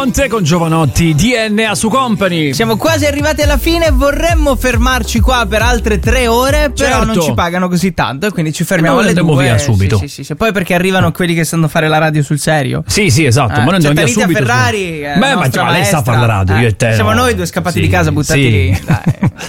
Con Giovanotti, DNA su Company. Siamo quasi arrivati alla fine, vorremmo fermarci qua per altre 3 ore, però non ci pagano così tanto e quindi ci fermiamo alle 2. Andiamo via subito. Sì. Poi perché arrivano quelli che sanno fare la radio sul serio. Sì, esatto, ma noi andiamo via subito. Ferrari, ma lei sa fare la radio, io e te. Siamo noi 2 scappati di casa buttati lì. Dai.